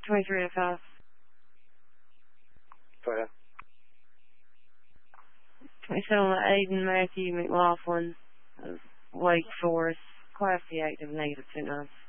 2305. Go ahead. 27 Aiden Matthew McLaughlin of Wake Forest, Class C active negative 29.